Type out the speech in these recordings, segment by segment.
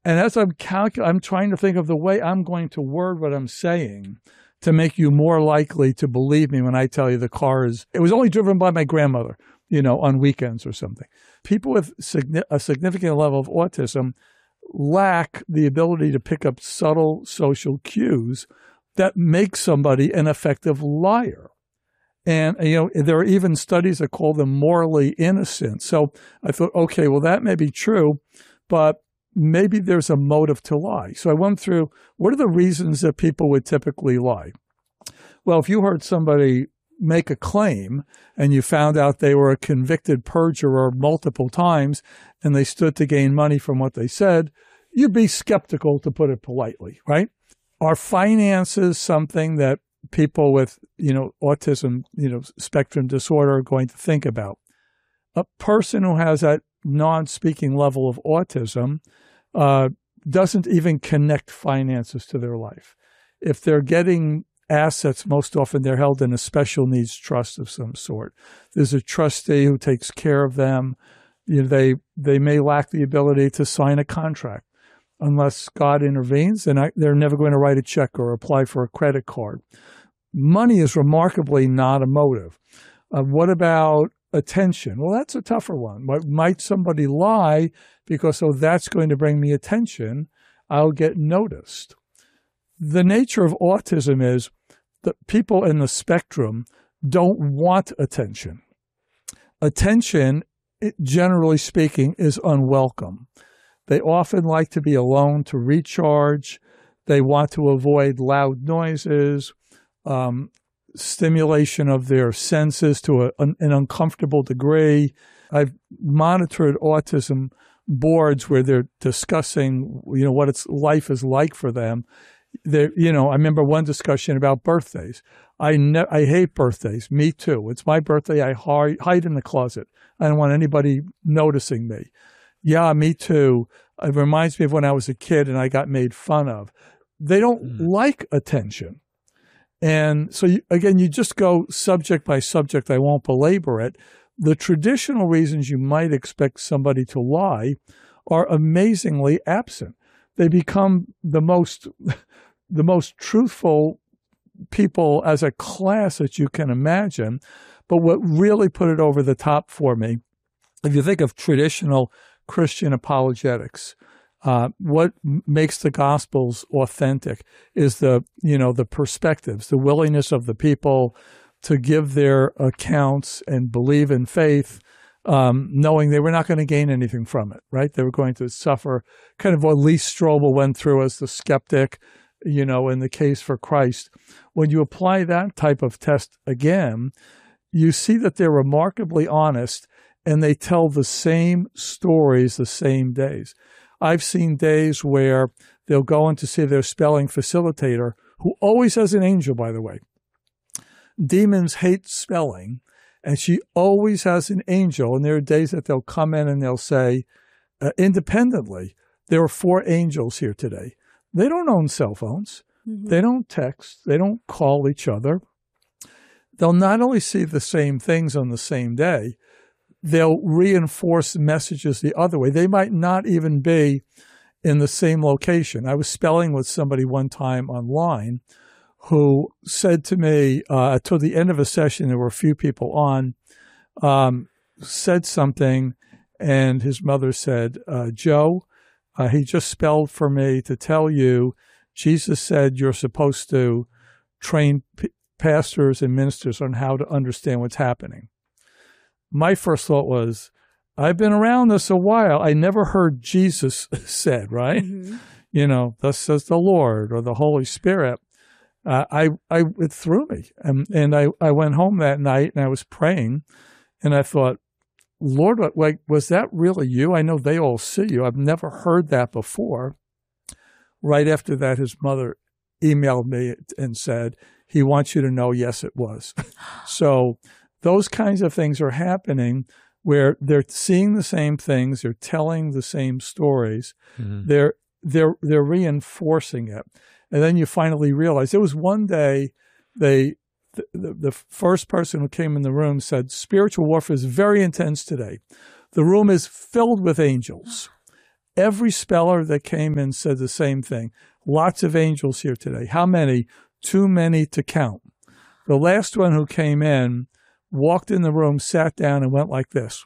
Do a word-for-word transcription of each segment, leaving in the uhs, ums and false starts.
And as I'm calculating, I'm trying to think of the way I'm going to word what I'm saying to make you more likely to believe me when I tell you the car is, it was only driven by my grandmother, you know, on weekends or something. People with a significant level of autism lack the ability to pick up subtle social cues that make somebody an effective liar. And, you know, there are even studies that call them morally innocent. So I thought, okay, well, that may be true, but maybe there's a motive to lie. So I went through, what are the reasons that people would typically lie? Well, if you heard somebody make a claim and you found out they were a convicted perjurer multiple times and they stood to gain money from what they said, you'd be skeptical, to put it politely, right? Are finances something that people with, you know, autism, you know, spectrum disorder are going to think about? A person who has that non-speaking level of autism uh, doesn't even connect finances to their life. If they're getting assets, most often they're held in a special needs trust of some sort. There's a trustee who takes care of them. You know, they they may lack the ability to sign a contract. Unless God intervenes, and they're never going to write a check or apply for a credit card. Money is remarkably not a motive. Uh, what about attention? Well, that's a tougher one. Might somebody lie because, oh, that's going to bring me attention, I'll get noticed. The nature of autism is that people in the spectrum don't want attention. Attention, generally speaking, is unwelcome. They often like to be alone to recharge. They want to avoid loud noises, um, stimulation of their senses to a, an, an uncomfortable degree. I've monitored autism boards where they're discussing, you know, what it's life is like for them. They're, you know, I remember one discussion about birthdays. I ne- I hate birthdays. Me too. It's my birthday. I hi- hide in the closet. I don't want anybody noticing me. Yeah, me too. It reminds me of when I was a kid and I got made fun of. They don't mm. like attention. And so, you, again, you just go subject by subject. I won't belabor it. The traditional reasons you might expect somebody to lie are amazingly absent. They become the most, the most truthful people as a class that you can imagine. But what really put it over the top for me, if you think of traditional Christian apologetics, uh, what makes the Gospels authentic is the, you know, the perspectives, the willingness of the people to give their accounts and believe in faith, um, knowing they were not going to gain anything from it, right? They were going to suffer, kind of what Lee Strobel went through as the skeptic, you know, in the case for Christ. When you apply that type of test again, you see that they're remarkably honest and they tell the same stories the same days. I've seen days where they'll go in to see their spelling facilitator, who always has an angel, by the way. Demons hate spelling, and she always has an angel. And there are days that they'll come in and they'll say, uh, independently, there are four angels here today. They don't own cell phones. Mm-hmm. They don't text. They don't call each other. They'll not only see the same things on the same day, they'll reinforce messages the other way. They might not even be in the same location. I was spelling with somebody one time online who said to me, uh, till the end of a session, there were a few people on, um, said something, and his mother said, uh, Joe, uh, he just spelled for me to tell you, Jesus said you're supposed to train p- pastors and ministers on how to understand what's happening. My first thought was, I've been around this a while. I never heard Jesus said, right? Mm-hmm. You know, thus says the Lord or the Holy Spirit. Uh, I, I, it threw me. And, and I, I went home that night and I was praying and I thought, Lord, like, was that really you? I know they all see you. I've never heard that before. Right after that, his mother emailed me and said, he wants you to know, yes, it was. So those kinds of things are happening where they're seeing the same things, they're telling the same stories, mm-hmm. they're they're they're reinforcing it, and then you finally realize. There was one day, they the, the, the first person who came in the room said, "Spiritual warfare is very intense today. The room is filled with angels, Every speller that came in said the same thing. Lots of angels here today. How many? Too many to count. The last one who came in walked in the room, sat down, and went like this,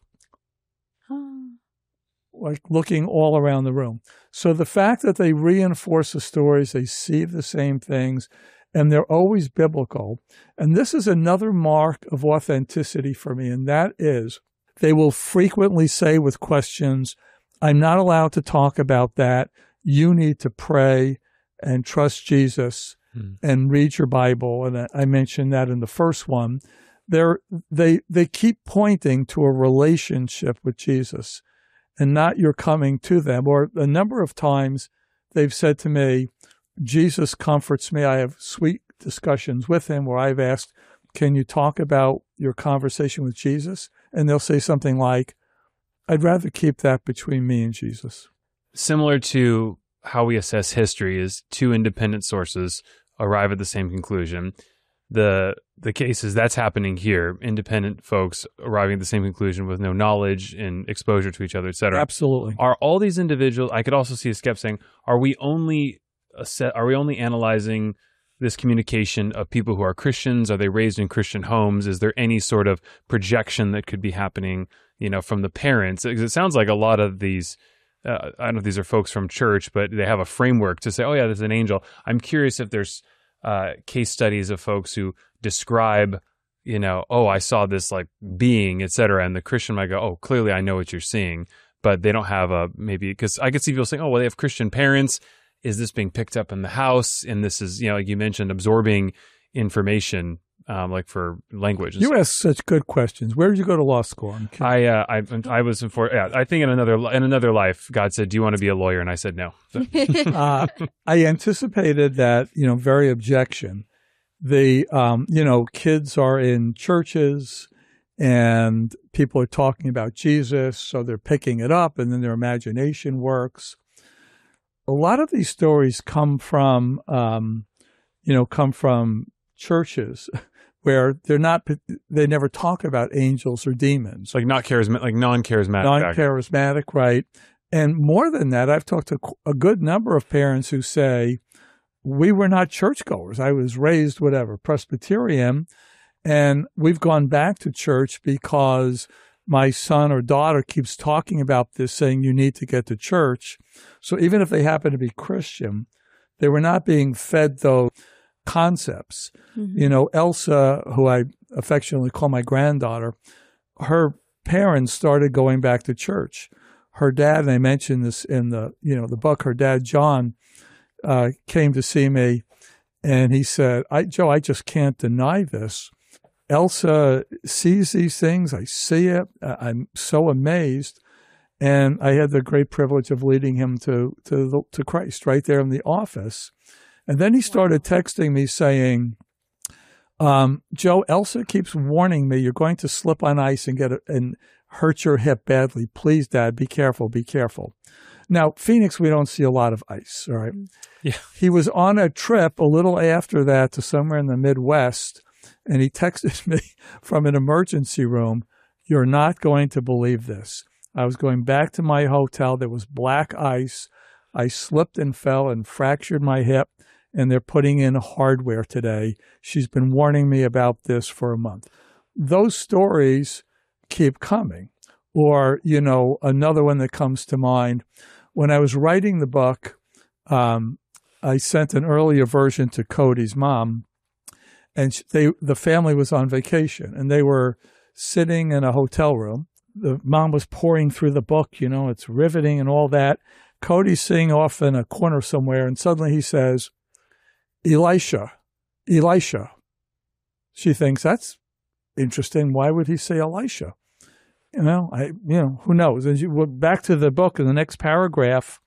like looking all around the room. So the fact that they reinforce the stories, they see the same things, and they're always biblical. And this is another mark of authenticity for me, and that is they will frequently say with questions, I'm not allowed to talk about that. You need to pray and trust Jesus hmm. and read your Bible. And I mentioned that in the first one. They're, they they keep pointing to a relationship with Jesus and not your coming to them. Or a number of times they've said to me, Jesus comforts me. I have sweet discussions with him where I've asked, can you talk about your conversation with Jesus? And they'll say something like, I'd rather keep that between me and Jesus. Similar to how we assess history is two independent sources arrive at the same conclusion. The the case is that's happening here. Independent folks arriving at the same conclusion with no knowledge and exposure to each other, et cetera. Absolutely. Are all these individuals, I could also see a skeptic saying, are we only are we only analyzing this communication of people who are Christians? Are they raised in Christian homes? Is there any sort of projection that could be happening, you know, from the parents? Because it sounds like a lot of these, uh, I don't know if these are folks from church, but they have a framework to say, oh yeah, there's an angel. I'm curious if there's uh, case studies of folks who describe, you know, oh, I saw this like being, et cetera. And the Christian might go, oh, clearly I know what you're seeing, but they don't have a, maybe, because I could see people saying, oh, well, they have Christian parents. Is this being picked up in the house? And this is, you know, like you mentioned, absorbing information, um, like for language. You ask such good questions. Where did you go to law school? I, uh, I, I was in for, yeah, I think in another, in another life, God said, do you want to be a lawyer? And I said, no. So. uh, I anticipated that, you know, very objection. The, um, you know, kids are in churches and people are talking about Jesus. So they're picking it up and then their imagination works. A lot of these stories come from, um, you know, come from churches where they're not, they never talk about angels or demons. Like not charismatic, like non-charismatic. Non-charismatic, right. And more than that, I've talked to a good number of parents who say, we were not churchgoers. I was raised, whatever, Presbyterian, and we've gone back to church because my son or daughter keeps talking about this, saying you need to get to church. So even if they happen to be Christian, they were not being fed those concepts. Mm-hmm. You know, Elsa, who I affectionately call my granddaughter, her parents started going back to church. Her dad, and I mentioned this in the, you know, the book, her dad, John, uh, came to see me and he said, I, Joe, I just can't deny this. Elsa sees these things. I see it. I'm so amazed. And I had the great privilege of leading him to, to, the, to Christ right there in the office. And then he started texting me saying, um, Joe, Elsa keeps warning me you're going to slip on ice and get a, and hurt your hip badly. Please, Dad, be careful, be careful. Now, Phoenix, we don't see a lot of ice, all right? Yeah. He was on a trip a little after that to somewhere in the Midwest, and he texted me from an emergency room, you're not going to believe this. I was going back to my hotel. There was black ice. I slipped and fell and fractured my hip, and they're putting in hardware today. She's been warning me about this for a month. Those stories keep coming. Or, you know, another one that comes to mind, when I was writing the book, um, I sent an earlier version to Cody's mom, and they the family was on vacation, and they were sitting in a hotel room. The mom was pouring through the book, you know, it's riveting and all that. Cody's sitting off in a corner somewhere, and suddenly he says, Elisha, Elisha. She thinks, that's interesting. Why would he say Elisha? You know, I, you know, who knows? And you, back to the book, and the next paragraph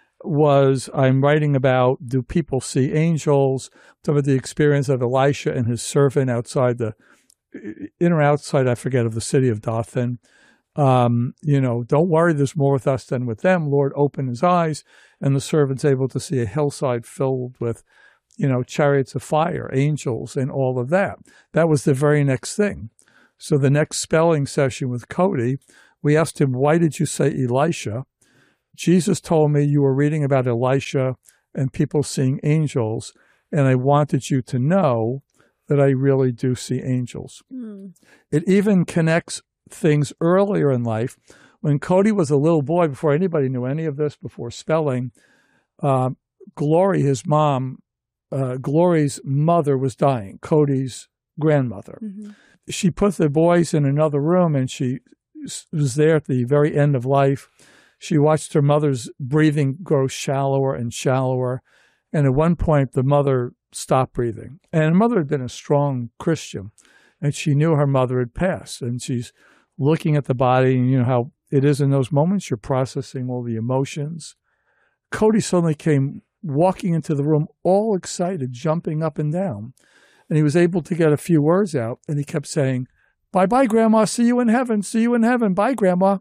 was I'm writing about, do people see angels? Some of the experience of Elisha and his servant outside the, in or outside, I forget, of the city of Dothan. Um, you know, don't worry, there's more with us than with them. Lord, open his eyes, and the servant's able to see a hillside filled with, you know, chariots of fire, angels, and all of that. That was the very next thing. So the next spelling session with Cody, we asked him, why did you say Elisha? Jesus told me you were reading about Elisha and people seeing angels, and I wanted you to know that I really do see angels. Mm. It even connects things earlier in life. When Cody was a little boy, before anybody knew any of this, before spelling, uh, Glory, his mom, uh, Glory's mother was dying, Cody's grandmother. Mm-hmm. She put the boys in another room, and she was there at the very end of life. She watched her mother's breathing grow shallower and shallower. And at one point, the mother stopped breathing. And her mother had been a strong Christian, and she knew her mother had passed. And she's looking at the body, and you know how it is in those moments. You're processing all the emotions. Cody suddenly came walking into the room, all excited, jumping up and down. And he was able to get a few words out, and he kept saying, "Bye-bye, Grandma. See you in heaven. See you in heaven. Bye, Grandma."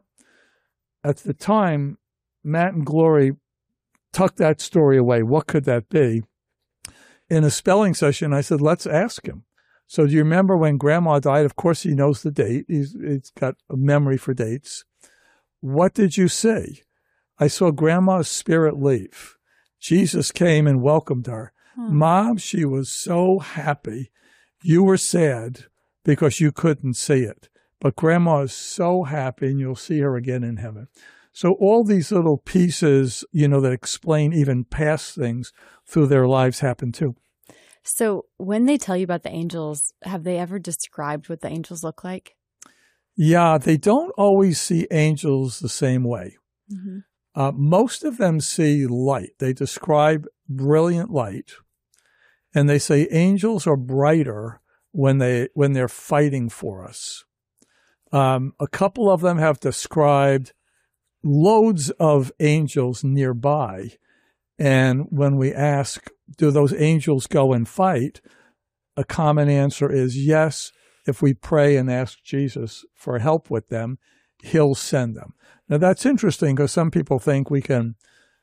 At the time, Matt and Glory tucked that story away. What could that be? In a spelling session, I said, let's ask him. So do you remember when Grandma died? Of course, he knows the date. He's, he's got a memory for dates. What did you see? I saw Grandma's spirit leave. Jesus came and welcomed her. Hmm. Mom, she was so happy. You were sad because you couldn't see it. But Grandma is so happy, and you'll see her again in heaven. So all these little pieces, you know, that explain even past things through their lives happen too. So when they tell you about the angels, have they ever described what the angels look like? Yeah, they don't always see angels the same way. Mm-hmm. Uh, most of them see light. They describe brilliant light, and they say angels are brighter when they when they're fighting for us. Um, a couple of them have described loads of angels nearby. And when we ask, do those angels go and fight? A common answer is yes. If we pray and ask Jesus for help with them, he'll send them. Now, that's interesting because some people think we can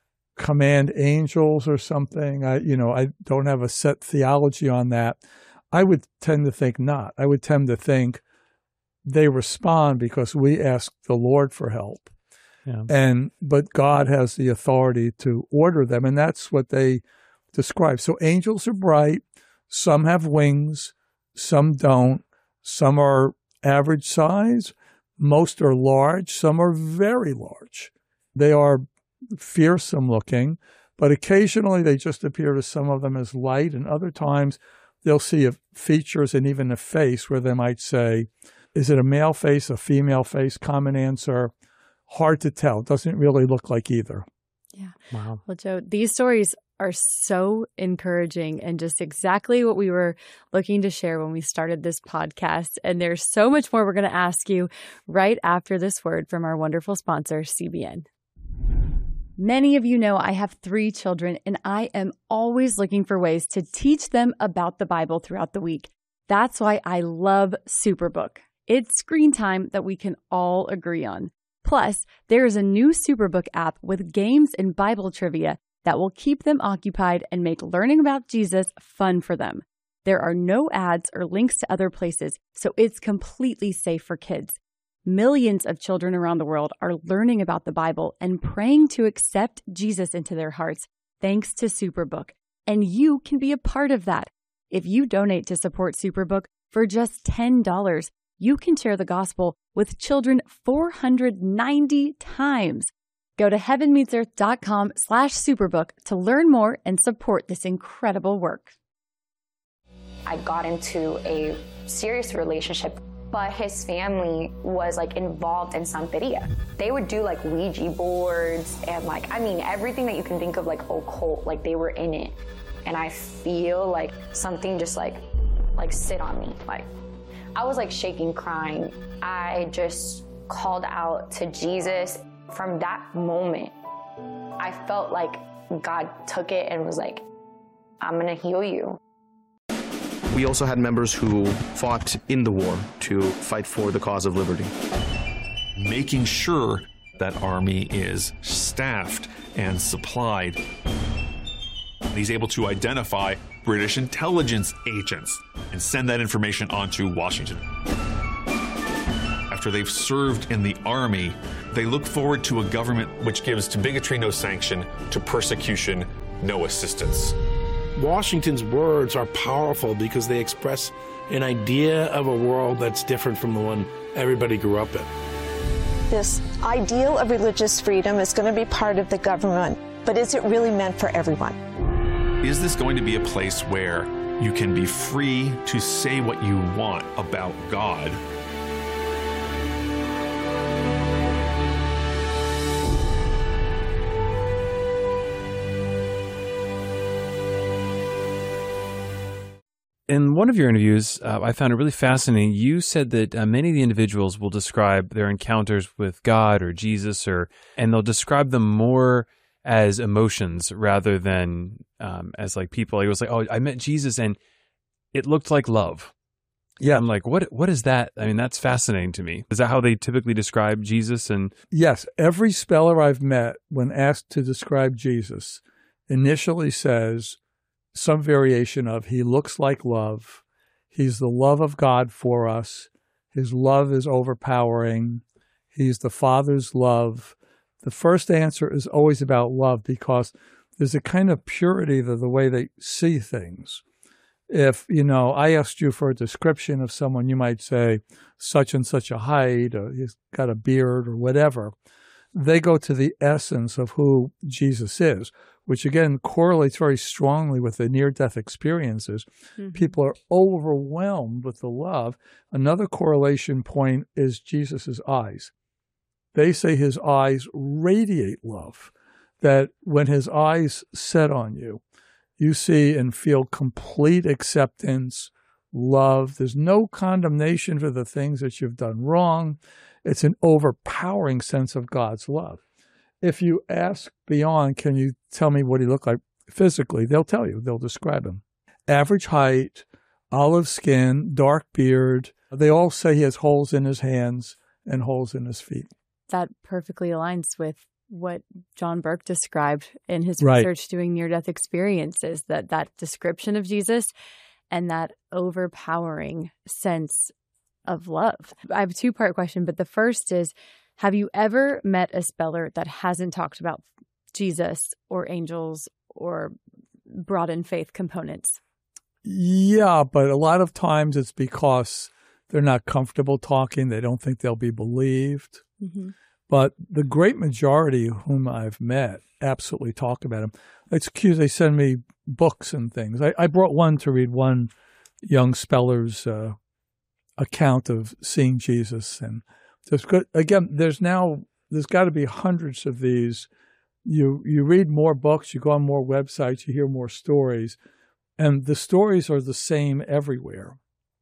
command angels or something. I, you know, I don't have a set theology on that. I would tend to think not. I would tend to think they respond because we ask the Lord for help. Yeah. And but God has the authority to order them, and that's what they describe. So angels are bright. Some have wings. Some don't. Some are average size. Most are large. Some are very large. They are fearsome looking, but occasionally they just appear to some of them as light, and other times they'll see features and even a face where they might say, is it a male face, a female face? Common answer, hard to tell. Doesn't really look like either. Yeah. Wow. Well, Joe, these stories are so encouraging and just exactly what we were looking to share when we started this podcast. And there's so much more we're going to ask you right after this word from our wonderful sponsor, C B N. Many of you know I have three children, and I am always looking for ways to teach them about the Bible throughout the week. That's why I love Superbook. It's screen time that we can all agree on. Plus, there is a new Superbook app with games and Bible trivia that will keep them occupied and make learning about Jesus fun for them. There are no ads or links to other places, so it's completely safe for kids. Millions of children around the world are learning about the Bible and praying to accept Jesus into their hearts thanks to Superbook. And you can be a part of that. If you donate to support Superbook for just ten dollars, you can share the gospel with children four hundred ninety times. Go to heavenmeetsearth.com slash superbook to learn more and support this incredible work. I got into a serious relationship, but his family was like involved in Santeria. They would do like Ouija boards and like, I mean, everything that you can think of like occult, like they were in it. And I feel like something just like, like sit on me. Like I was like shaking, crying. I just called out to Jesus. From that moment, I felt like God took it and was like, I'm gonna heal you. We also had members who fought in the war to fight for the cause of liberty. Making sure that army is staffed and supplied. He's able to identify British intelligence agents and send that information on to Washington. after they've served in the army, they look forward to a government which gives to bigotry no sanction, to persecution no assistance. Washington's words are powerful because they express an idea of a world that's different from the one everybody grew up in. This ideal of religious freedom is going to be part of the government, but is it really meant for everyone? Is this going to be a place where you can be free to say what you want about God? In one of your interviews, uh, I found it really fascinating. You said that uh, many of the individuals will describe their encounters with God or Jesus, or and they'll describe them more as emotions rather than um, as like people. It was like, oh, I met Jesus and it looked like love. Yeah. I'm like, what? What is that? I mean, that's fascinating to me. Is that how they typically describe Jesus? And yes, every speller I've met, when asked to describe Jesus, initially says some variation of, he looks like love. He's the love of God for us. His love is overpowering. He's the Father's love. The first answer is always about love because there's a kind of purity to the way they see things. If, you know, I asked you for a description of someone, you might say such and such a height, or he's got a beard or whatever. They go to the essence of who Jesus is, which again correlates very strongly with the near-death experiences. Mm-hmm. People are overwhelmed with the love. Another correlation point is Jesus's eyes. They say his eyes radiate love, that when his eyes set on you, you see and feel complete acceptance, love. There's no condemnation for the things that you've done wrong. It's an overpowering sense of God's love. If you ask beyond, can you tell me what he looked like physically? They'll tell you. They'll describe him. Average height, olive skin, dark beard. They all say he has holes in his hands and holes in his feet. That perfectly aligns with what John Burke described in his right. research doing near-death experiences, that that description of Jesus and that overpowering sense of love. I have a two-part question, but the first is, have you ever met a speller that hasn't talked about Jesus or angels or brought in faith components? Yeah, but a lot of times it's because they're not comfortable talking. They don't think they'll be believed. Mm-hmm. But the great majority whom I've met absolutely talk about him. It's cute. They send me books and things. I, I brought one to read, one young speller's uh, account of seeing Jesus. And there's good, again, there's now, there's got to be hundreds of these. You you read more books, you go on more websites, you hear more stories, and the stories are the same everywhere.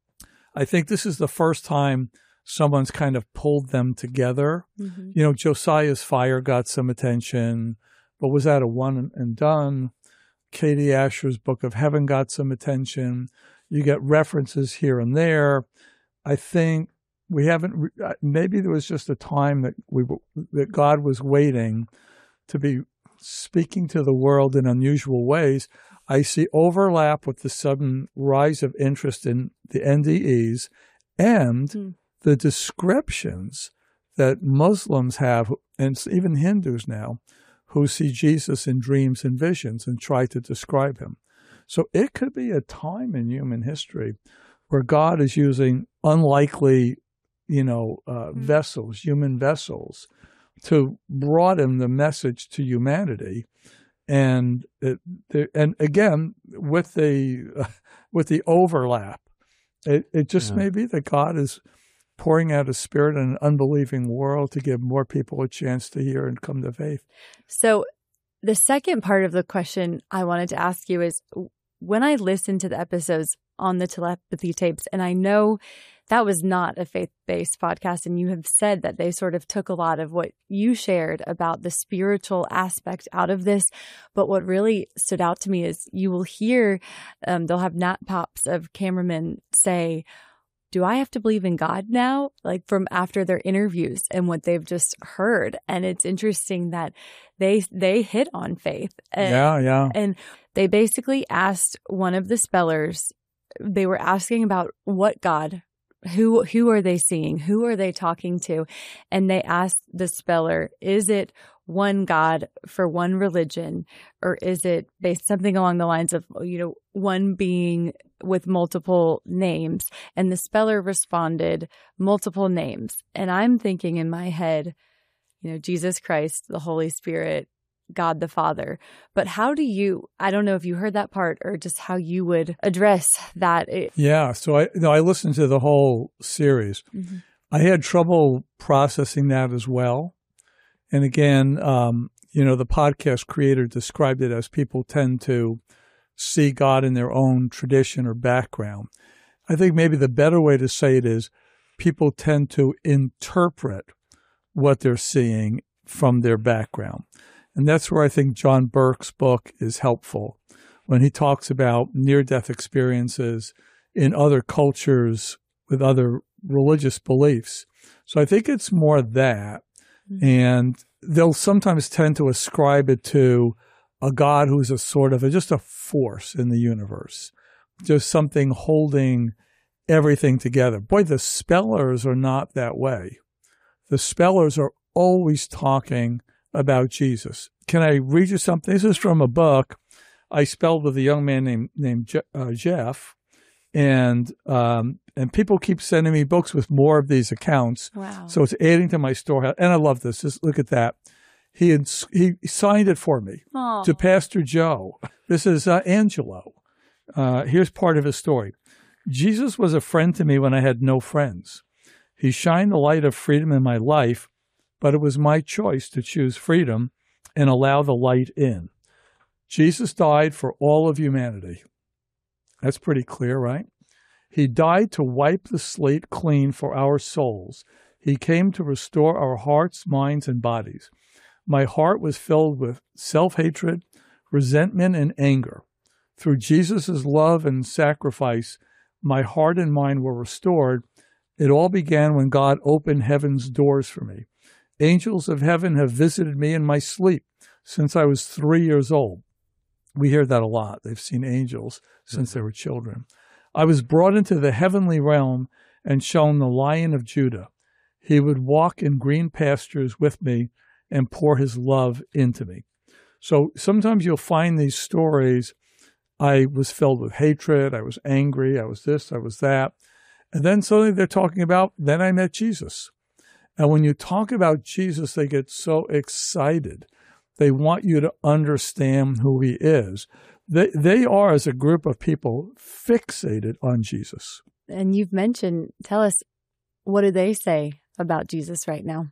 I think this is the first time someone's kind of pulled them together. Mm-hmm. You know, Josiah's fire got some attention, but was that a one and done? Katie Asher's Book of Heaven got some attention. You get references here and there. I think we haven't, maybe there was just a time that we that God was waiting to be speaking to the world in unusual ways. I see overlap with the sudden rise of interest in the N D Es and mm. the descriptions that Muslims have, and even Hindus now, who see Jesus in dreams and visions and try to describe him. So it could be a time in human history where God is using unlikely, you know, uh, mm. vessels, human vessels, to broaden the message to humanity. And it, and again, with the uh, with the overlap, it, it just yeah. may be that God is pouring out His Spirit in an unbelieving world to give more people a chance to hear and come to faith. So the second part of the question I wanted to ask you is, when I listened to the episodes on the telepathy tapes, and I know that was not a faith-based podcast, and you have said that they sort of took a lot of what you shared about the spiritual aspect out of this. But what really stood out to me is you will hear, um, they'll have nat pops of cameramen say, do I have to believe in God now? Like from after their interviews and what they've just heard. And it's interesting that they they hit on faith. And, yeah, yeah. And they basically asked one of the spellers, they were asking about what God Who who are they seeing? Who are they talking to? And they asked the speller, is it one God for one religion, or is it based something along the lines of, you know, one being with multiple names? And the speller responded, multiple names. And I'm thinking in my head, you know, Jesus Christ, the Holy Spirit, God the Father. But how do you, I don't know if you heard that part or just how you would address that. Yeah. So I, no, I listened to the whole series. Mm-hmm. I had trouble processing that as well. And again, um, you know, the podcast creator described it as people tend to see God in their own tradition or background. I think maybe the better way to say it is people tend to interpret what they're seeing from their background. And that's where I think John Burke's book is helpful when he talks about near-death experiences in other cultures with other religious beliefs. So I think it's more that. Mm-hmm. And they'll sometimes tend to ascribe it to a God who's a sort of a, just a force in the universe, just something holding everything together. Boy, the spellers are not that way. The spellers are always talking about Jesus. Can I read you something? This is from a book I spelled with a young man named named Je- uh, Jeff, and um, and people keep sending me books with more of these accounts. Wow! So it's adding to my storehouse, and I love this. Just look at that. He had, he signed it for me Aww. To Pastor Joe. This is uh, Angelo. Uh, here's part of his story. Jesus was a friend to me when I had no friends. He shined the light of freedom in my life, but it was my choice to choose freedom and allow the light in. Jesus died for all of humanity. That's pretty clear, right? He died to wipe the slate clean for our souls. He came to restore our hearts, minds, and bodies. My heart was filled with self-hatred, resentment, and anger. Through Jesus' love and sacrifice, my heart and mind were restored. It all began when God opened heaven's doors for me. Angels of heaven have visited me in my sleep since I was three years old. We hear that a lot. They've seen angels since they were children. I was brought into the heavenly realm and shown the Lion of Judah. He would walk in green pastures with me and pour his love into me. So sometimes you'll find these stories. I was filled with hatred. I was angry. I was this. I was that. And then suddenly they're talking about, then I met Jesus. And when you talk about Jesus, they get so excited. They want you to understand who he is. They, they are, as a group of people, fixated on Jesus. And you've mentioned, tell us, what do they say about Jesus right now?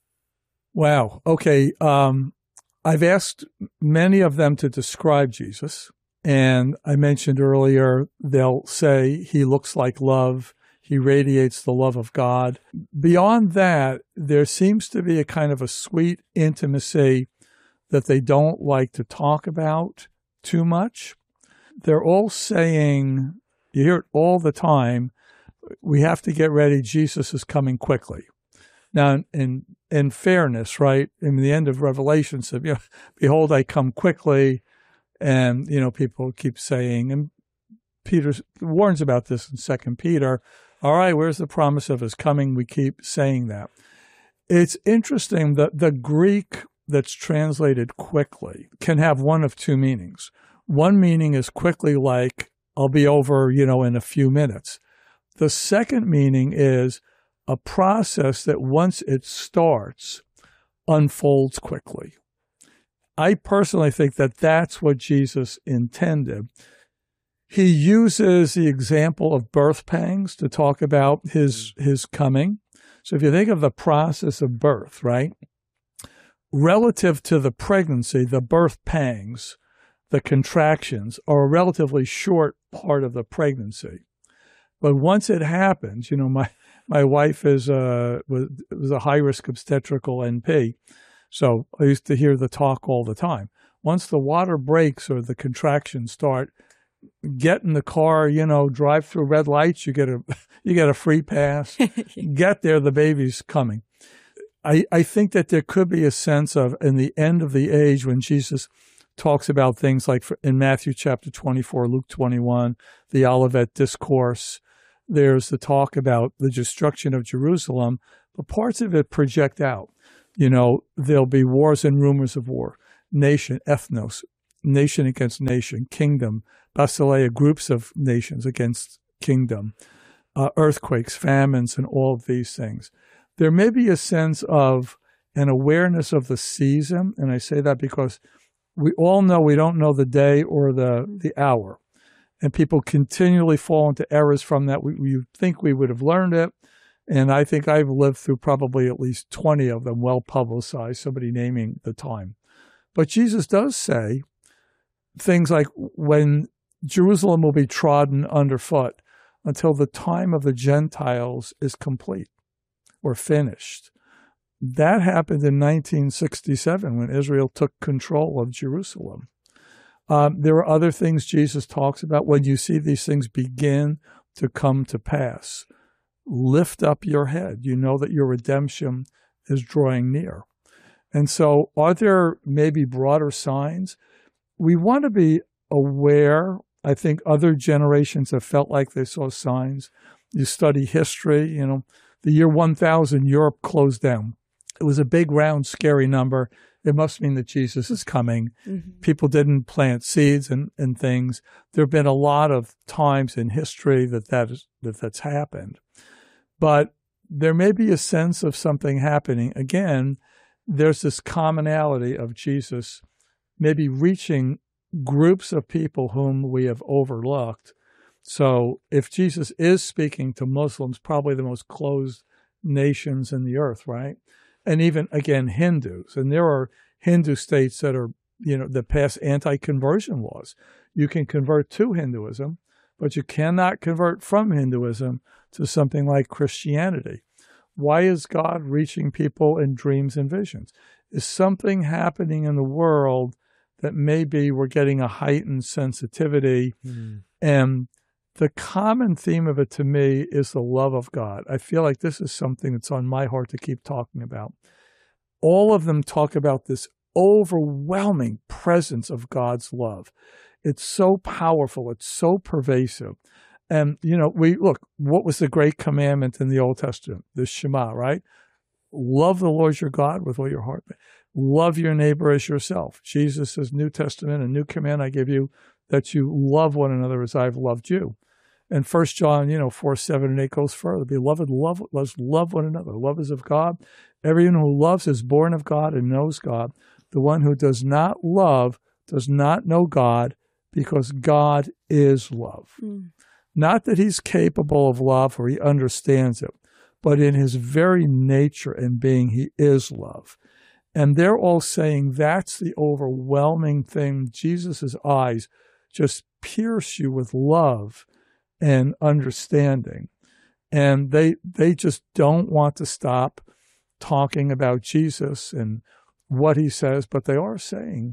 Wow. Okay. Um, I've asked many of them to describe Jesus. And I mentioned earlier, they'll say he looks like love. He radiates the love of God. Beyond that, there seems to be a kind of a sweet intimacy that they don't like to talk about too much. They're all saying, you hear it all the time, we have to get ready, Jesus is coming quickly. Now, in in fairness, right, in the end of Revelation said, you know, behold, I come quickly. And, you know, people keep saying, and Peter warns about this in Second Peter, all right, where's the promise of his coming? We keep saying that. It's interesting that the Greek that's translated quickly can have one of two meanings. One meaning is quickly like, I'll be over, you know, in a few minutes. The second meaning is a process that once it starts, unfolds quickly. I personally think that that's what Jesus intended. He uses the example of birth pangs to talk about his, his coming. So if you think of the process of birth, right, relative to the pregnancy, the birth pangs, the contractions are a relatively short part of the pregnancy. But once it happens, you know, my, my wife is a, was, was a high-risk obstetrical N P, so I used to hear the talk all the time. Once the water breaks or the contractions start, get in the car, you know, drive through red lights, you get a you get a free pass. Get there, the baby's coming. I, I think that there could be a sense of, in the end of the age, when Jesus talks about things like in Matthew chapter twenty-four, Luke twenty-one, the Olivet Discourse, there's the talk about the destruction of Jerusalem, but parts of it project out. You know, there'll be wars and rumors of war, nation, ethnos, nation against nation, kingdom, basileia, groups of nations against kingdom, uh, earthquakes, famines, and all of these things. There may be a sense of an awareness of the season, and I say that because we all know we don't know the day or the, the hour, and people continually fall into errors from that. We, we think we would have learned it, and I think I've lived through probably at least twenty of them, well publicized, somebody naming the time. But Jesus does say things like when Jerusalem will be trodden underfoot until the time of the Gentiles is complete or finished. That happened in nineteen sixty-seven when Israel took control of Jerusalem. Um, there are other things Jesus talks about when you see these things begin to come to pass. Lift up your head. You know that your redemption is drawing near. And so are there maybe broader signs? We want to be aware. I think other generations have felt like they saw signs. You study history, you know, the year one thousand, Europe closed down. It was a big, round, scary number. It must mean that Jesus is coming. Mm-hmm. People didn't plant seeds and, and things. There have been a lot of times in history that, that, is, that that's happened. But there may be a sense of something happening. Again, there's this commonality of Jesus maybe reaching groups of people whom we have overlooked. So if Jesus is speaking to Muslims, probably the most closed nations in the earth, right? And even, again, Hindus. And there are Hindu states that are, you know, that pass anti-conversion laws. You can convert to Hinduism, but you cannot convert from Hinduism to something like Christianity. Why is God reaching people in dreams and visions? Is something happening in the world that maybe we're getting a heightened sensitivity? Mm. And the common theme of it to me is the love of God. I feel like this is something that's on my heart to keep talking about. All of them talk about this overwhelming presence of God's love. It's so powerful. It's so pervasive. And, you know, we look, what was the great commandment in the Old Testament? The Shema, right? Love the Lord your God with all your heart. Love your neighbor as yourself. Jesus says, New Testament, a new command I give you, that you love one another as I've loved you. And First John, you know, four, seven, and eight goes further. Beloved, love, let's love one another. Love is of God. Everyone who loves is born of God and knows God. The one who does not love does not know God, because God is love. Mm. Not that he's capable of love or he understands it, but in his very nature and being, he is love. And they're all saying that's the overwhelming thing. Jesus' eyes just pierce you with love and understanding. And they they just don't want to stop talking about Jesus and what he says, but they are saying,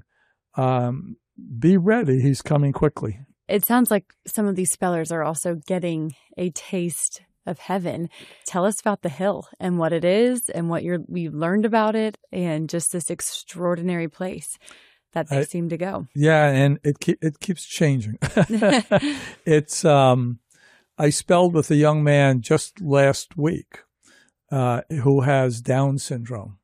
um, be ready, he's coming quickly. It sounds like some of these spellers are also getting a taste of heaven. Tell us about the hill and what it is and what you're, we learned about it and just this extraordinary place that they I, seem to go. Yeah, and it ke- it keeps changing. It's um, I spelled with a young man just last week uh, who has Down syndrome.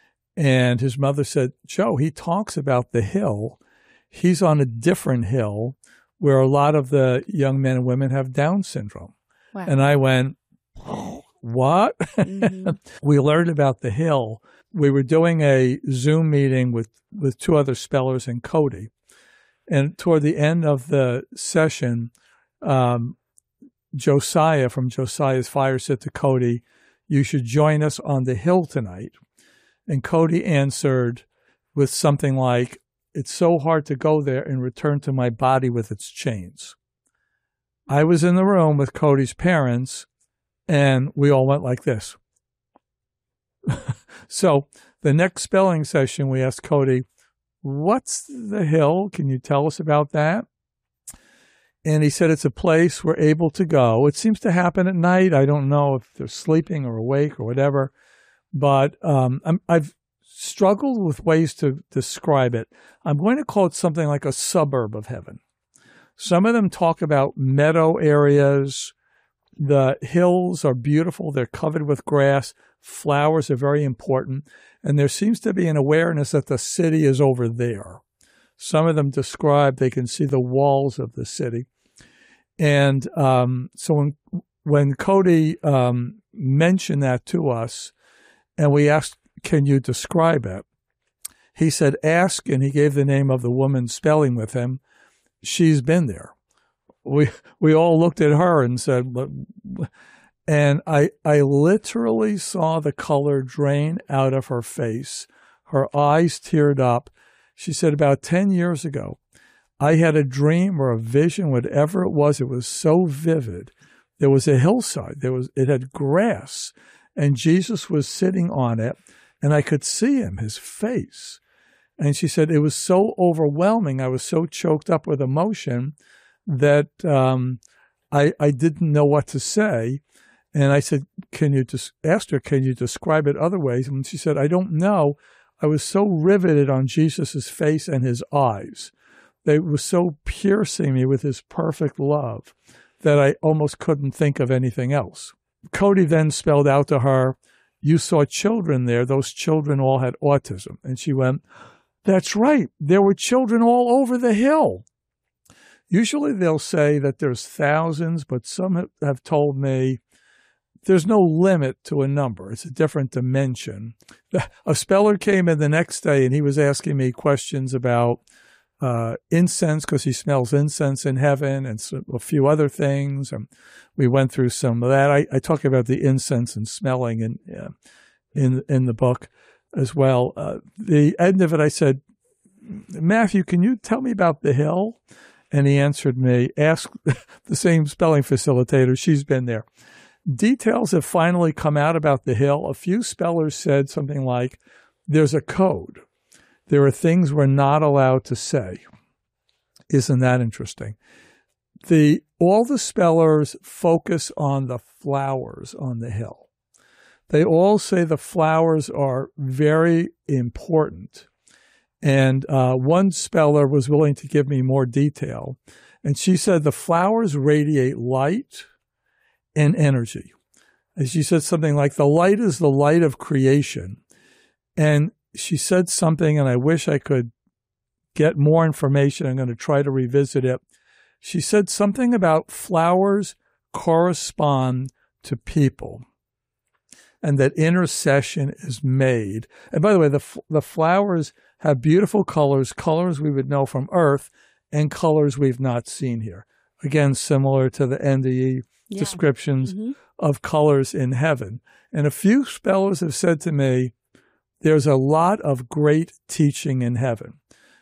And his mother said, Joe, he talks about the hill. He's on a different hill where a lot of the young men and women have Down syndrome. Wow. And I went, oh, what? Mm-hmm. We learned about the hill. We were doing a Zoom meeting with, with two other spellers and Cody. And toward the end of the session, um, Josiah from Josiah's Fire said to Cody, you should join us on the hill tonight. And Cody answered with something like, it's so hard to go there and return to my body with its chains. I was in the room with Cody's parents, and we all went like this. So the next spelling session, we asked Cody, what's the hill? Can you tell us about that? And he said it's a place we're able to go. It seems to happen at night. I don't know if they're sleeping or awake or whatever. But um, I'm, I've struggled with ways to describe it. I'm going to call it something like a suburb of heaven. Some of them talk about meadow areas, The hills are beautiful. They're covered with grass. Flowers are very important. And there seems to be an awareness that the city is over there. Some of them describe they can see the walls of the city. And um, so when, when Cody um, mentioned that to us, and we asked, can you describe it? He said, ask, and he gave the name of the woman spelling with him. She's been there. We we all looked at her and said, and I I literally saw the color drain out of her face. Her eyes teared up. She said, about ten years ago, I had a dream or a vision, whatever it was. It was so vivid. There was a hillside. There was it had grass, and Jesus was sitting on it, and I could see him, his face. And she said, it was so overwhelming. I was so choked up with emotion that um, I, I didn't know what to say. And I said, can you just asked her, can you describe it other ways? And she said, I don't know. I was so riveted on Jesus's face and his eyes. They were so piercing me with his perfect love that I almost couldn't think of anything else. Cody then spelled out to her, you saw children there. Those children all had autism. And she went, that's right. There were children all over the hill. Usually they'll say that there's thousands, but some have told me there's no limit to a number. It's a different dimension. A speller came in the next day, and he was asking me questions about uh, incense, because he smells incense in heaven, and so, a few other things. And we went through some of that. I, I talk about the incense and smelling in uh, in in the book as well. Uh, the end of it, I said, Matthew, can you tell me about the hill? And he answered me, ask the same spelling facilitator. She's been there. Details have finally come out about the hill. A few spellers said something like, there's a code. There are things we're not allowed to say. Isn't that interesting? The all the spellers focus on the flowers on the hill. They all say the flowers are very important. And uh, one speller was willing to give me more detail. And she said the flowers radiate light and energy. And she said something like, the light is the light of creation. And she said something, and I wish I could get more information. I'm going to try to revisit it. She said something about flowers correspond to people, and that intercession is made. And by the way, the the flowers have beautiful colors, colors we would know from Earth, and colors we've not seen here. Again, similar to the N D E yeah. descriptions mm-hmm. of colors in heaven. And a few spellers have said to me, there's a lot of great teaching in heaven.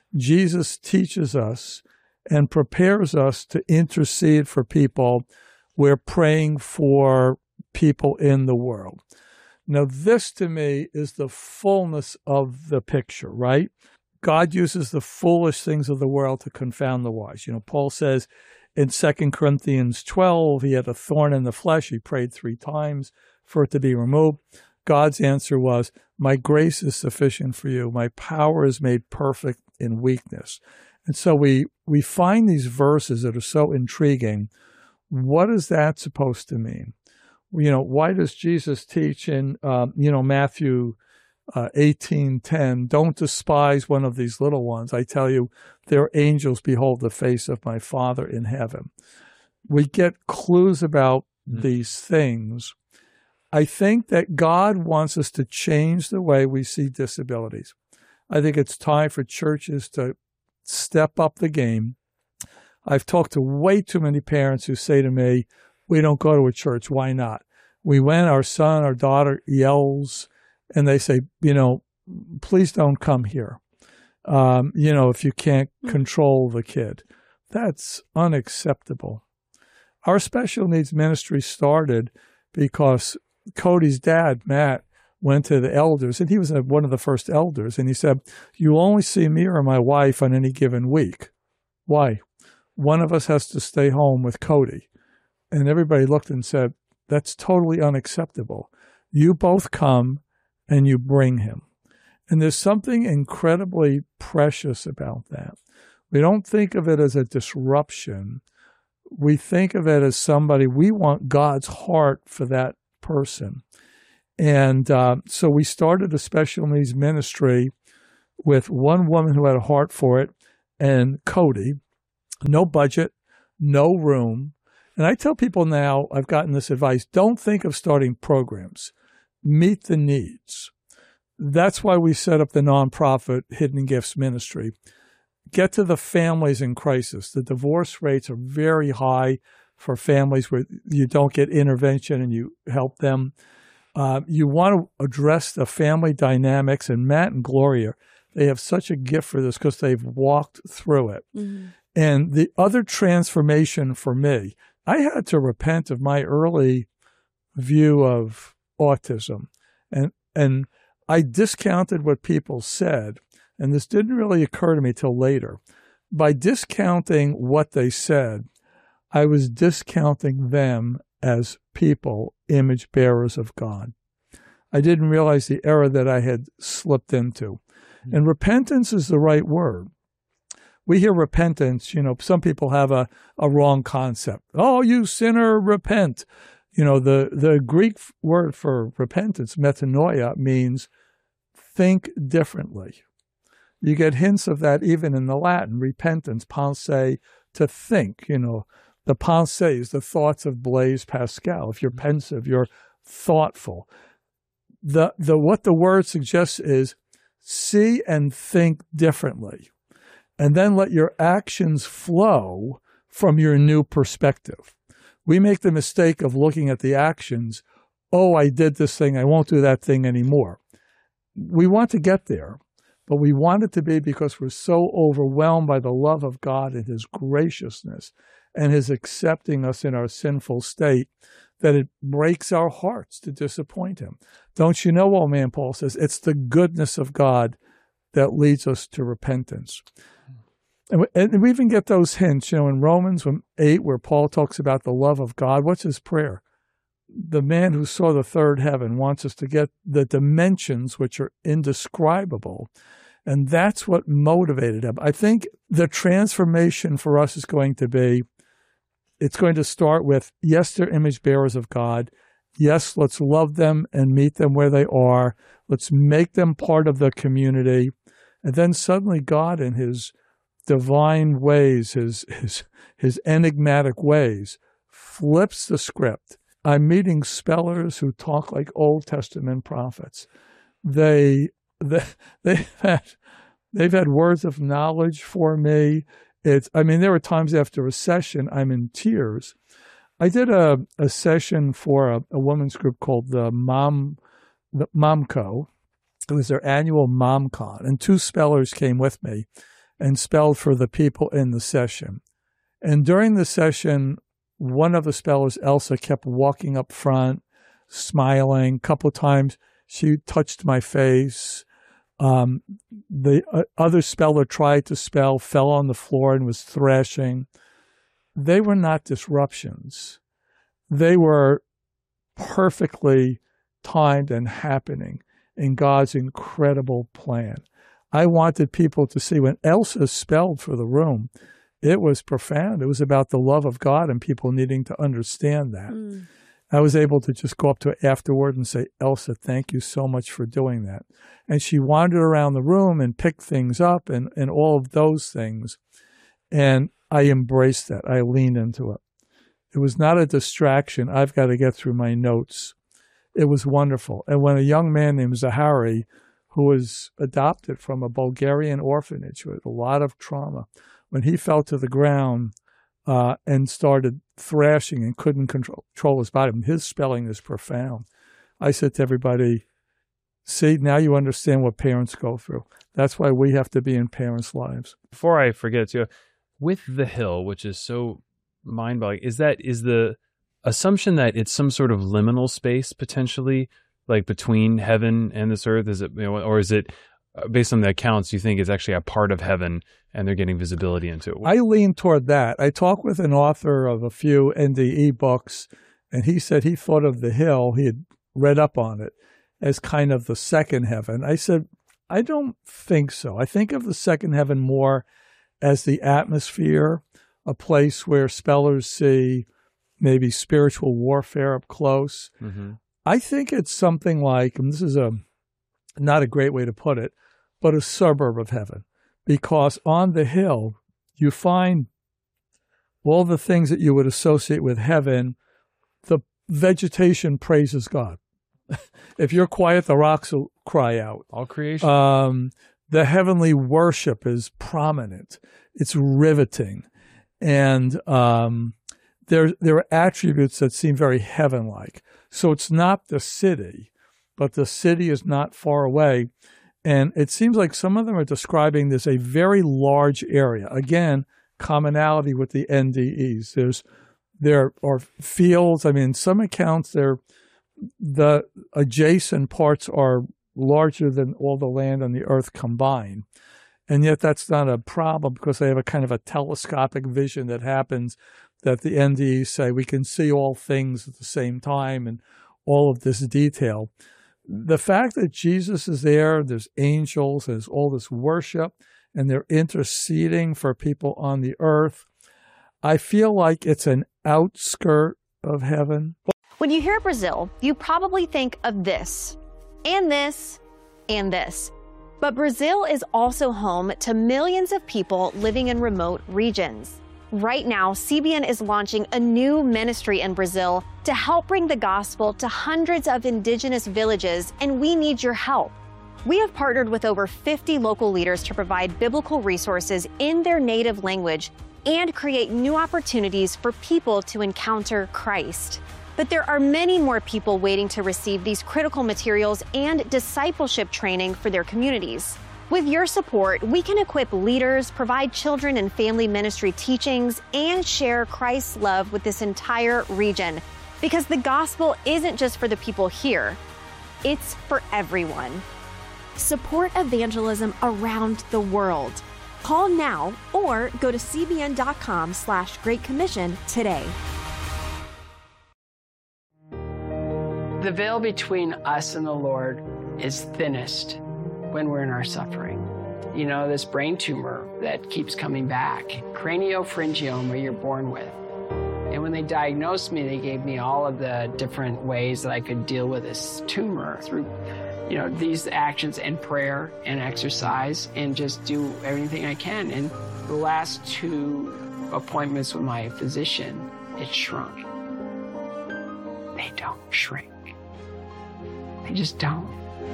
Jesus teaches us and prepares us to intercede for people. We're praying for people in the world. Now, this to me is the fullness of the picture, right? God uses the foolish things of the world to confound the wise. You know, Paul says in Second Corinthians twelve, he had a thorn in the flesh. He prayed three times for it to be removed. God's answer was, my grace is sufficient for you. My power is made perfect in weakness. And so we, we find these verses that are so intriguing. What is that supposed to mean? You know, why does Jesus teach in, um, you know, Matthew uh, eighteen ten, don't despise one of these little ones. I tell you, their angels behold the face of my Father in heaven. We get clues about mm. these things. I think that God wants us to change the way we see disabilities. I think it's time for churches to step up the game. I've talked to way too many parents who say to me, we don't go to a church. Why not? We went, our son, our daughter yells, and they say, you know, please don't come here. Um, you know, if you can't control the kid. That's unacceptable. Our special needs ministry started because Cody's dad, Matt, went to the elders, and he was one of the first elders, and he said, you only see me or my wife on any given week. Why? One of us has to stay home with Cody. And everybody looked and said, that's totally unacceptable. You both come and you bring him. And there's something incredibly precious about that. We don't think of it as a disruption. we think of it as somebody, we want God's heart for that person. And uh, so we started a special needs ministry with one woman who had a heart for it and Cody. No budget, no room. And I tell people now, I've gotten this advice, don't think of starting programs. Meet the needs. That's why we set up the nonprofit Hidden Gifts Ministry. Get to the families in crisis. The divorce rates are very high for families where you don't get intervention and you help them. Uh, you want to address the family dynamics, and Matt and Gloria, they have such a gift for this because they've walked through it. Mm-hmm. And the other transformation for me, I had to repent of my early view of autism. And and I discounted what people said, and this didn't really occur to me till later. By discounting what they said, I was discounting them as people, image bearers of God. I didn't realize the error that I had slipped into. And repentance is the right word. We hear repentance, you know, some people have a, a wrong concept. Oh, you sinner, repent. You know, the, the Greek word for repentance, metanoia, means think differently. You get hints of that even in the Latin, repentance, pensée, to think, you know. The pensées, the thoughts of Blaise Pascal. If you're pensive, you're thoughtful. The the what the word suggests is see and think differently, and then let your actions flow from your new perspective. We make the mistake of looking at the actions. Oh, I did this thing. I won't do that thing anymore. We want to get there, but we want it to be because we're so overwhelmed by the love of God and His graciousness and His accepting us in our sinful state that it breaks our hearts to disappoint Him. Don't you know, old man Paul says, it's the goodness of God that leads us to repentance. And we, and we even get those hints, you know, in Romans eight, where Paul talks about the love of God. What's his prayer? The man who saw the third heaven wants us to get the dimensions which are indescribable. And that's what motivated him. I think the transformation for us is going to be, it's going to start with, yes, they're image bearers of God. Yes, let's love them and meet them where they are. Let's make them part of the community. And then suddenly God in His divine ways, his, his, his enigmatic ways, flips the script. I'm meeting spellers who talk like Old Testament prophets. They, they, they've had, they've had words of knowledge for me. It's, I mean, there were times after a session, I'm in tears. I did a, a session for a, a women's group called the Mom, the MomCo. It was their annual MomCon, and two spellers came with me and spelled for the people in the session. And during the session, one of the spellers, Elsa, kept walking up front, smiling. A couple of times she touched my face. Um, the uh, other speller tried to spell, fell on the floor and was thrashing. They were not disruptions. They were perfectly timed and happening in God's incredible plan. I wanted people to see when Elsa spelled for the room, it was profound. It was about the love of God and people needing to understand that. Mm. I was able to just go up to her afterward and say, Elsa, thank you so much for doing that. And she wandered around the room and picked things up and, and all of those things. And I embraced that. I leaned into it. It was not a distraction. I've got to get through my notes. It was wonderful. And when a young man named Zahari, who was adopted from a Bulgarian orphanage with a lot of trauma, when he fell to the ground uh, and started thrashing and couldn't control, control his body, his spelling is profound. I said to everybody, see, now you understand what parents go through. That's why we have to be in parents' lives. Before I forget, too, with the Hill, which is so mind-boggling, is that is the assumption that it's some sort of liminal space potentially, like between heaven and this earth? Is it, you know, or is it uh, based on the accounts, you think it's actually a part of heaven and they're getting visibility into it? I lean toward that. I talked with an author of a few N D E books, and he said he thought of the Hill, he had read up on it, as kind of the second heaven. I said, I don't think so. I think of the second heaven more as the atmosphere a place where spellers see maybe spiritual warfare up close. Mm-hmm. I think it's something like, and this is a not a great way to put it, but a suburb of heaven, because on the hill you find all the things that you would associate with heaven. The vegetation praises God. If you're quiet, the rocks will cry out. All creation. Um, the heavenly worship is prominent. It's riveting. And um, there, there are attributes that seem very heaven-like. So it's not the city, but the city is not far away. And it seems like some of them are describing this a very large area. Again, commonality with the N D Es. There's there are fields. I mean, in some accounts, they're, the adjacent parts are larger than all the land on the earth combined. And yet that's not a problem because they have a kind of a telescopic vision that happens that the N D Es say we can see all things at the same time and all of this detail. The fact that Jesus is there, there's angels, there's all this worship, and they're interceding for people on the earth, I feel like it's an outskirt of heaven. When you hear Brazil, you probably think of this, and this, and this. But Brazil is also home to millions of people living in remote regions. Right now, C B N is launching a new ministry in Brazil to help bring the gospel to hundreds of indigenous villages, and we need your help. We have partnered with over fifty local leaders to provide biblical resources in their native language and create new opportunities for people to encounter Christ. But there are many more people waiting to receive these critical materials and discipleship training for their communities. With your support, we can equip leaders, provide children and family ministry teachings, and share Christ's love with this entire region. Because the gospel isn't just for the people here, it's for everyone. Support evangelism around the world. Call now or go to cbn.com slash Great Commission today. The veil between us and the Lord is thinnest when we're in our suffering. You know, this brain tumor that keeps coming back, craniopharyngioma you're born with. And when they diagnosed me, they gave me all of the different ways that I could deal with this tumor through, you know, these actions and prayer and exercise and just do everything I can. And the last two appointments with my physician, it shrunk. They don't shrink. They just don't.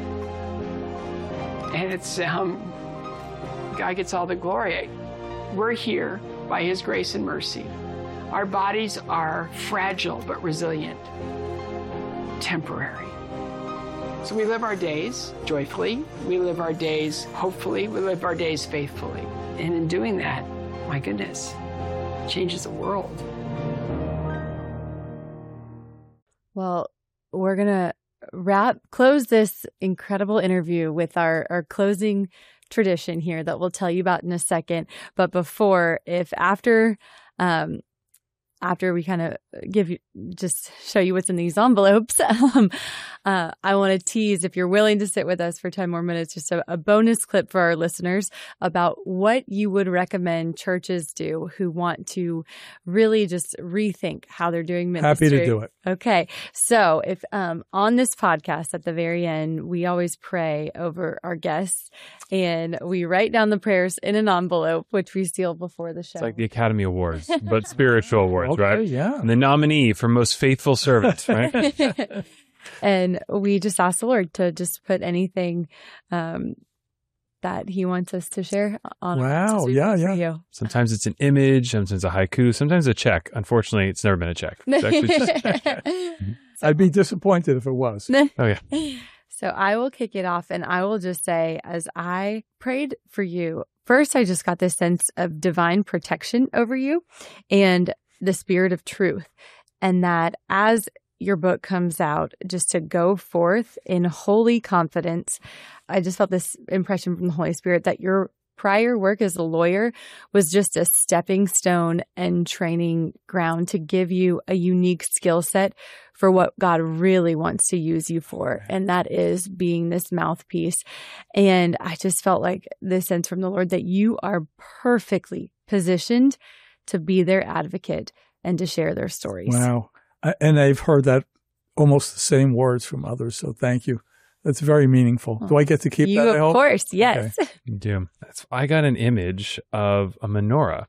And it's, um, God gets all the glory. We're here by His grace and mercy. Our bodies are fragile but resilient, temporary. So we live our days joyfully. We live our days hopefully. We live our days faithfully. And in doing that, my goodness, it changes the world. Well, we're going to wrap, close this incredible interview with our, our closing tradition here that we'll tell you about in a second. But before, if after, um, after we kind of give you, just show you what's in these envelopes, um, uh, I want to tease, if you're willing to sit with us for ten more minutes, just a, a bonus clip for our listeners about what you would recommend churches do who want to really just rethink how they're doing ministry. Happy to do it. Okay. So if um, on this podcast at the very end, we always pray over our guests and we write down the prayers in an envelope, which we seal before the show. It's like the Academy Awards, but spiritual awards, Okay, right? yeah. And the nominee for most faithful servant, right? And we just ask the Lord to just put anything um, that He wants us to share on. Wow. Yeah, yeah. You. Sometimes it's an image, sometimes a haiku, sometimes a check. Unfortunately, it's never been a check. It's actually just... I'd be disappointed if it was. Oh, yeah. So I will kick it off and I will just say, as I prayed for you, first, I just got this sense of divine protection over you and the spirit of truth. And that as your book comes out, just to go forth in holy confidence. I just felt this impression from the Holy Spirit that your prior work as a lawyer was just a stepping stone and training ground to give you a unique skill set for what God really wants to use you for. And that is being this mouthpiece. And I just felt like this sense from the Lord that you are perfectly positioned to be their advocate and to share their stories. Wow. I, and I've heard that almost the same words from others. So thank you. That's very meaningful. Do I get to keep you, that? Of course, yes. Okay. You do. That's, I got an image of a menorah,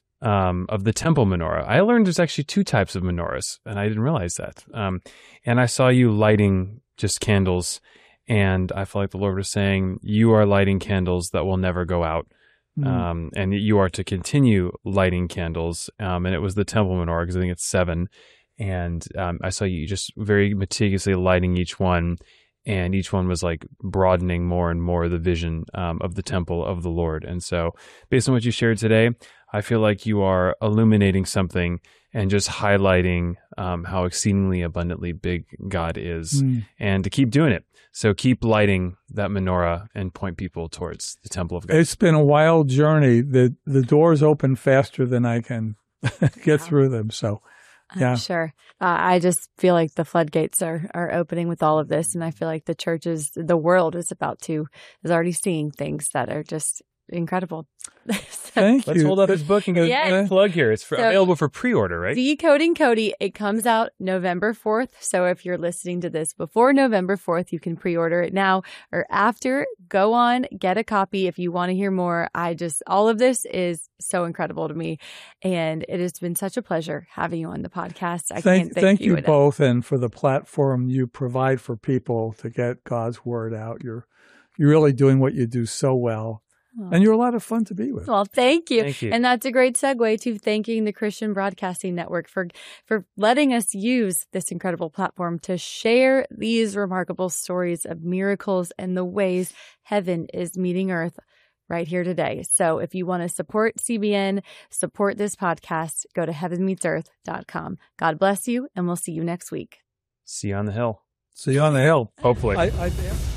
um, of the temple menorah. I learned there's actually two types of menorahs, and I didn't realize that. Um, and I saw you lighting just candles, and I felt like the Lord was saying, you are lighting candles that will never go out. Mm. Um, and you are to continue lighting candles. Um, and it was the temple menorah, because I think it's seven. And um, I saw you just very meticulously lighting each one. And each one was like broadening more and more the vision um, of the temple of the Lord. And so based on what you shared today, I feel like you are illuminating something and just highlighting um, how exceedingly abundantly big God is, mm. and to keep doing it. So keep lighting that menorah and point people towards the temple of God. It's been a wild journey. The, the doors open faster than I can get through them. So. Yeah. I'm sure. Uh, I just feel like the floodgates are, are opening with all of this. And I feel like the churches, the world is about to, is already seeing things that are just incredible. so, Thank Let's you. hold up his book and get yes. a plug here. It's for, so, available for pre-order, right? Decoding Cody. It comes out November fourth. So if you're listening to this before November fourth, you can pre-order it now or after. Go on, get a copy if you want to hear more. I just, all of this is so incredible to me. And it has been such a pleasure having you on the podcast. I thank, can't thank, thank you you enough. both, and for the platform you provide for people to get God's word out. You're, you're really doing what you do so well. And you're a lot of fun to be with. Well, thank you. Thank you. And that's a great segue to thanking the Christian Broadcasting Network for, for letting us use this incredible platform to share these remarkable stories of miracles and the ways heaven is meeting earth right here today. So if you want to support C B N, support this podcast, go to heaven meets earth dot com. God bless you, and we'll see you next week. See you on the hill. See you on the hill. Hopefully. I, I,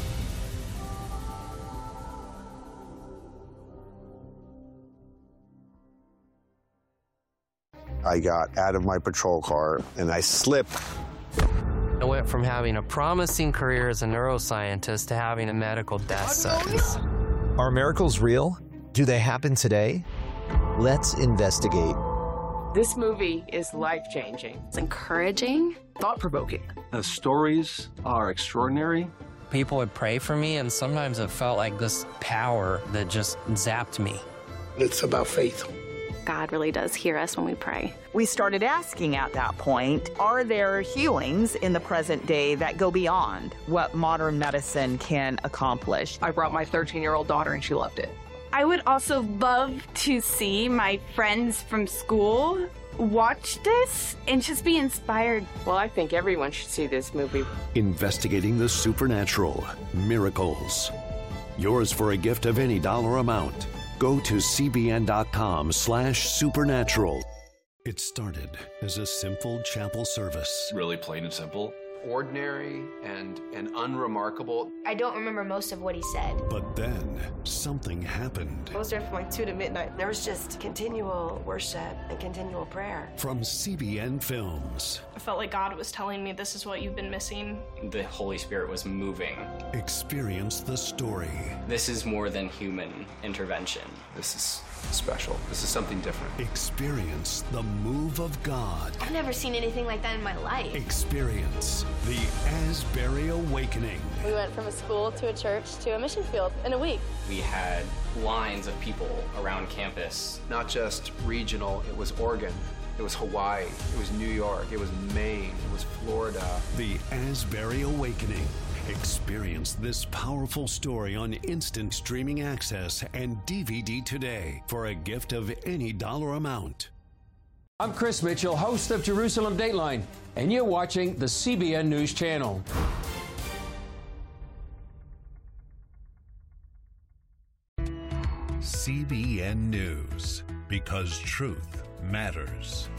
I got out of my patrol car and I slipped. I went from having a promising career as a neuroscientist to having a medical death sentence. Are miracles real? Do they happen today? Let's investigate. This movie is life-changing. It's encouraging, thought-provoking. The stories are extraordinary. People would pray for me, and sometimes it felt like this power that just zapped me. It's about faith. God really does hear us when we pray. We started asking at that point, are there healings in the present day that go beyond what modern medicine can accomplish? I brought my thirteen-year-old daughter and she loved it. I would also love to see my friends from school watch this and just be inspired. Well, I think everyone should see this movie. Investigating the supernatural, miracles. Yours for a gift of any dollar amount. Go to cbn.com slash supernatural. It started as a simple chapel service. Really plain and simple. Ordinary and, and unremarkable. I don't remember most of what he said. But then something happened. I was there from like two to midnight. There was just continual worship and continual prayer. From C B N Films. I felt like God was telling me this is what you've been missing. The Holy Spirit was moving. Experience the story. This is more than human intervention. This is special. This is something different. Experience the move of God. I've never seen anything like that in my life. Experience the Asbury Awakening. We went from a school to a church to a mission field in a week. We had lines of people around campus. Not just regional, it was Oregon. It was Hawaii, it was New York, it was Maine, it was Florida. The Asbury Awakening. Experience this powerful story on instant streaming access and D V D today for a gift of any dollar amount. I'm Chris Mitchell, host of Jerusalem Dateline, and you're watching the C B N News Channel. C B N News, because truth matters.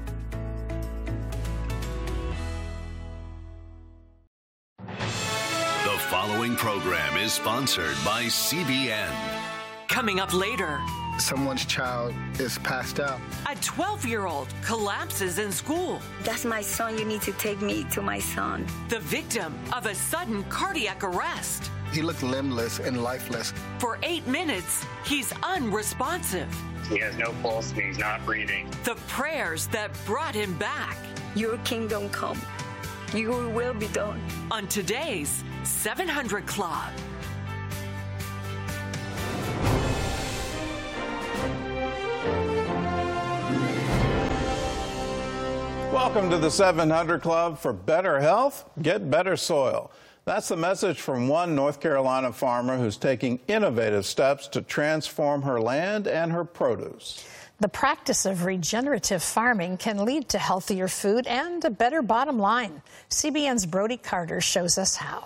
The following program is sponsored by C B N. Coming up later. Someone's child is passed out. A twelve-year-old collapses in school. That's my son. You need to take me to my son. The victim of a sudden cardiac arrest. He looked limbless and lifeless. For eight minutes, he's unresponsive. He has no pulse and he's not breathing. The prayers that brought him back. Your kingdom come. Your will be done. On today's seven hundred Club. Welcome to the seven hundred Club. For better health, get better soil. That's the message from one North Carolina farmer who's taking innovative steps to transform her land and her produce. The practice of regenerative farming can lead to healthier food and a better bottom line. C B N's Brody Carter shows us how.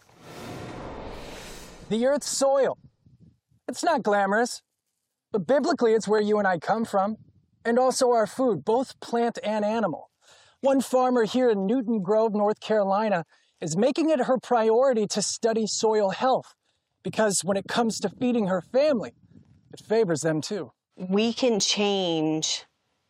The Earth's soil. It's not glamorous, but biblically it's where you and I come from, and also our food, both plant and animal. One farmer here in Newton Grove, North Carolina, is making it her priority to study soil health, because when it comes to feeding her family, it favors them too. We can change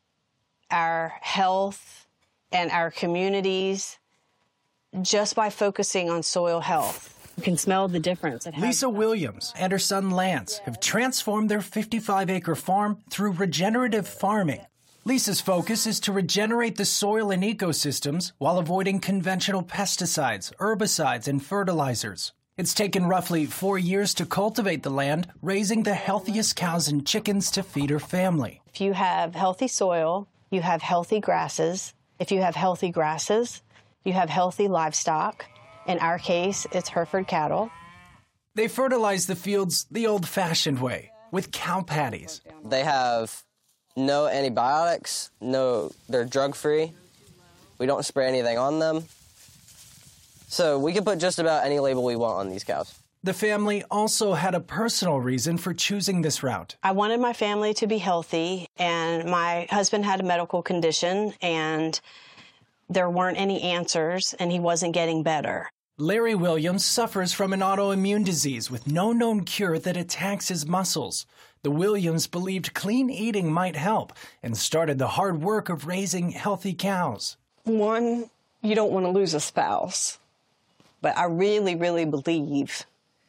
our health and our communities just by focusing on soil health. You can smell the difference. It has Lisa Williams and her son Lance have transformed their fifty-five acre farm through regenerative farming. Lisa's focus is to regenerate the soil and ecosystems while avoiding conventional pesticides, herbicides, and fertilizers. It's taken roughly four years to cultivate the land, raising the healthiest cows and chickens to feed her family. If you have healthy soil, you have healthy grasses. If you have healthy grasses, you have healthy livestock. In our case, it's Hereford cattle. They fertilize the fields the old-fashioned way, with cow patties. They have no antibiotics, no, they're drug-free. We don't spray anything on them. So we can put just about any label we want on these cows. The family also had a personal reason for choosing this route. I wanted my family to be healthy, and my husband had a medical condition, and there weren't any answers, and he wasn't getting better. Larry Williams suffers from an autoimmune disease with no known cure that attacks his muscles. The Williams believed clean eating might help and started the hard work of raising healthy cows. One, you don't want to lose a spouse, but I really, really believe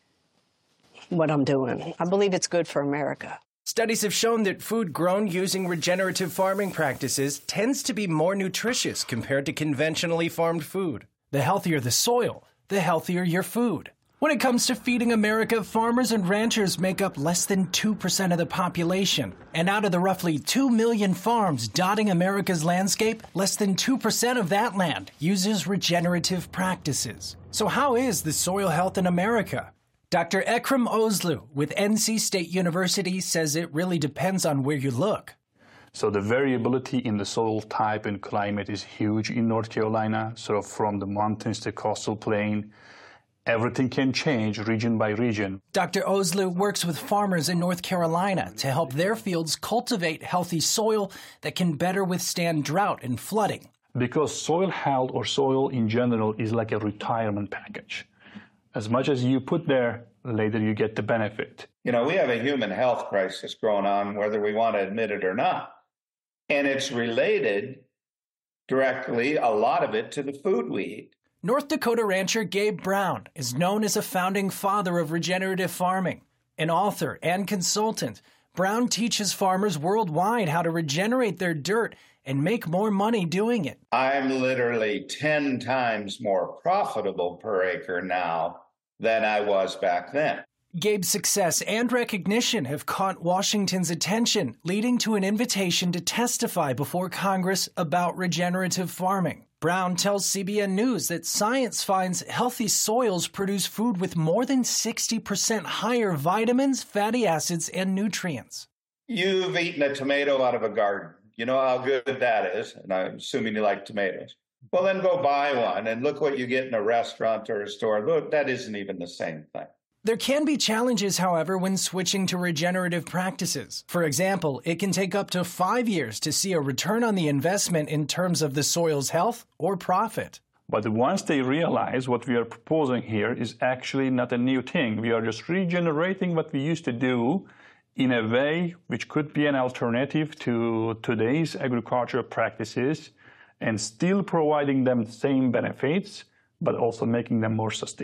what I'm doing. I believe it's good for America. Studies have shown that food grown using regenerative farming practices tends to be more nutritious compared to conventionally farmed food. The healthier the soil, the healthier your food. When it comes to feeding America, farmers and ranchers make up less than two percent of the population. And out of the roughly two million farms dotting America's landscape, less than two percent of that land uses regenerative practices. So how is the soil health in America? Doctor Ekrem Ozlu with N C State University says it really depends on where you look. So the variability in the soil type and climate is huge in North Carolina, sort of from the mountains to coastal plain. Everything can change region by region. Doctor Ozlu works with farmers in North Carolina to help their fields cultivate healthy soil that can better withstand drought and flooding. Because soil health or soil in general is like a retirement package. As much as you put there, later you get the benefit. You know, we have a human health crisis going on, whether we want to admit it or not. And it's related directly, a lot of it, to the food we eat. North Dakota rancher Gabe Brown is known as a founding father of regenerative farming. An author and consultant, Brown teaches farmers worldwide how to regenerate their dirt and make more money doing it. I'm literally ten times more profitable per acre now than I was back then. Gabe's success and recognition have caught Washington's attention, leading to an invitation to testify before Congress about regenerative farming. Brown tells C B N News that science finds healthy soils produce food with more than sixty percent higher vitamins, fatty acids, and nutrients. You've eaten a tomato out of a garden. You know how good that is, and I'm assuming you like tomatoes. Well, then go buy one and look what you get in a restaurant or a store. Look, that isn't even the same thing. There can be challenges, however, when switching to regenerative practices. For example, it can take up to five years to see a return on the investment in terms of the soil's health or profit. But once they realize what we are proposing here is actually not a new thing, we are just regenerating what we used to do in a way which could be an alternative to today's agricultural practices and still providing them the same benefits, but also making them more sustainable.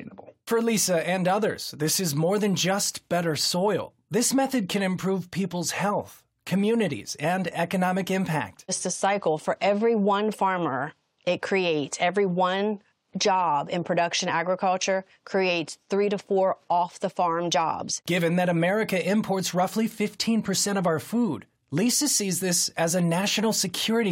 For Lisa and others, this is more than just better soil. This method can improve people's health, communities, and economic impact. Just a cycle. For every one farmer it creates, every one job in production agriculture creates three to four off-the-farm jobs. Given that America imports roughly fifteen percent of our food, Lisa sees this as a national security